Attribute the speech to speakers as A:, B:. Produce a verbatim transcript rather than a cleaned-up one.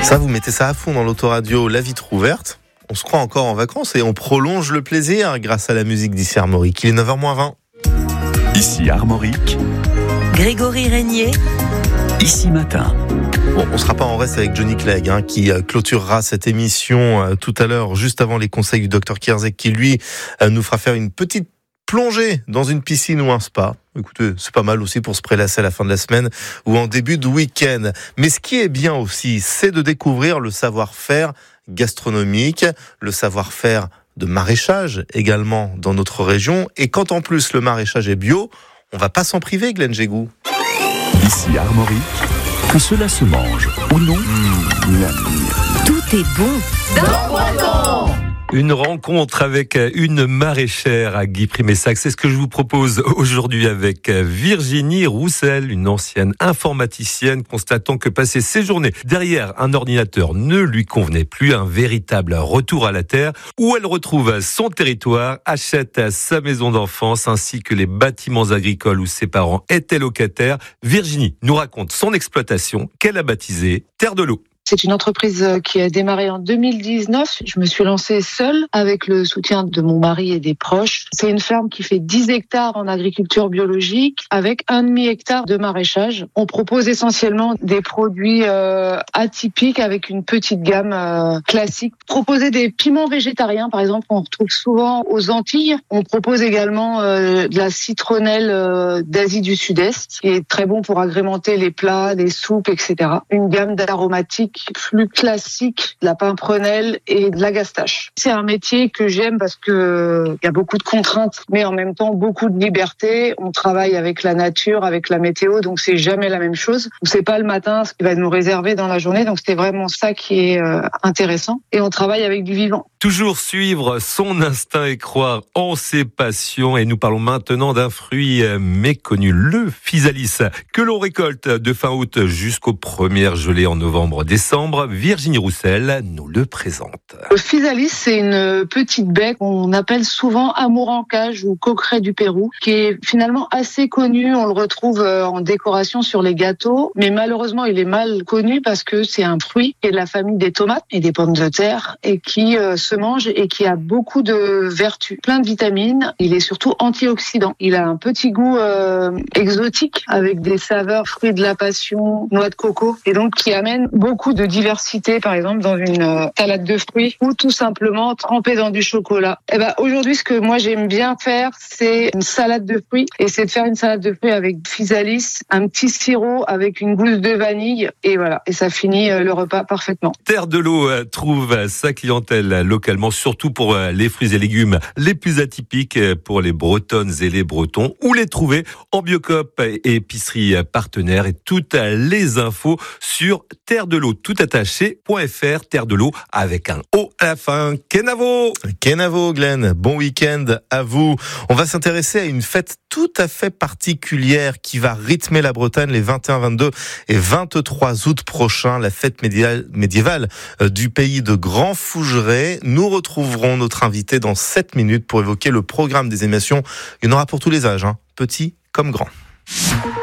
A: Ça, vous mettez ça à fond dans l'autoradio, la vitre ouverte. On se croit encore en vacances et on prolonge le plaisir grâce à la musique d'ici Armorique. Il est neuf heures moins vingt.
B: Ici Armorique.
C: Grégory Régnier.
B: Ici Matin.
A: Bon, on ne sera pas en reste avec Johnny Clegg, hein, qui euh, clôturera cette émission euh, tout à l'heure, juste avant les conseils du docteur Kierzek, qui lui euh, nous fera faire une petite plongée dans une piscine ou un spa. Écoutez, c'est pas mal aussi pour se prélasser à la fin de la semaine ou en début de week-end. Mais ce qui est bien aussi, c'est de découvrir le savoir-faire gastronomique, le savoir-faire de maraîchage également dans notre région. Et quand en plus le maraîchage est bio, on va pas s'en priver, Glenn Jégou.
B: Ici Armorique, que cela se mange ou non, mmh.
C: Tout est bon dans Poiton.
D: Une rencontre avec une maraîchère à Guy-Primessac, c'est ce que je vous propose aujourd'hui avec Virginie Roussel, une ancienne informaticienne constatant que passer ses journées derrière un ordinateur ne lui convenait plus, un véritable retour à la terre où elle retrouve son territoire, achète sa maison d'enfance ainsi que les bâtiments agricoles où ses parents étaient locataires. Virginie nous raconte son exploitation qu'elle a baptisée Terre de l'eau.
E: C'est une entreprise qui a démarré en deux mille dix-neuf. Je me suis lancée seule avec le soutien de mon mari et des proches. C'est une ferme qui fait dix hectares en agriculture biologique avec un demi hectare de maraîchage. On propose essentiellement des produits euh, atypiques avec une petite gamme euh, classique. Proposer des piments végétariens, par exemple, on retrouve souvent aux Antilles. On propose également euh, de la citronnelle euh, d'Asie du Sud-Est, qui est très bon pour agrémenter les plats, les soupes, et cetera. Une gamme d'aromatiques plus classique, de la pimprenelle et de la gastache. C'est un métier que j'aime parce que il y a beaucoup de contraintes, mais en même temps beaucoup de liberté. On travaille avec la nature, avec la météo, donc c'est jamais la même chose. On sait pas le matin ce qui va nous réserver dans la journée, donc c'est vraiment ça qui est euh, intéressant. Et on travaille avec du vivant.
D: Toujours suivre son instinct et croire en ses passions. Et nous parlons maintenant d'un fruit méconnu, le physalis, que l'on récolte de fin août jusqu'aux premières gelées en novembre-décembre. Virginie Roussel nous le présente.
E: Le physalis, c'est une petite baie qu'on appelle souvent amour en cage ou coqueret du Pérou, qui est finalement assez connu. On le retrouve en décoration sur les gâteaux, mais malheureusement, il est mal connu parce que c'est un fruit qui est de la famille des tomates et des pommes de terre et qui euh, se mange et qui a beaucoup de vertus, plein de vitamines. Il est surtout antioxydant. Il a un petit goût euh, exotique avec des saveurs fruits de la passion, noix de coco, et donc qui amène beaucoup de diversité, par exemple dans une euh, salade de fruits ou tout simplement trempé dans du chocolat. Et ben aujourd'hui, ce que moi j'aime bien faire, c'est une salade de fruits, et c'est de faire une salade de fruits avec physalis, un petit sirop avec une gousse de vanille, et voilà, et ça finit euh, le repas parfaitement.
D: Terre de l'eau euh, trouve sa clientèle locale, surtout pour les fruits et légumes les plus atypiques pour les Bretonnes et les Bretons, ou les trouver en Biocoop et épicerie partenaire. Et toutes les infos sur terre de l'eau tout attaché.fr, terre de l'eau avec un O à la fin. Kenavo
A: Kenavo, Glenn, bon week-end à vous. On va s'intéresser à une fête tout à fait particulière qui va rythmer la Bretagne les vingt et un, vingt-deux et vingt-trois août prochains, la fête médiévale du pays de Grand Fougeray. Nous retrouverons notre invité dans sept minutes pour évoquer le programme des émissions. Il y en aura pour tous les âges, hein, petits comme grands.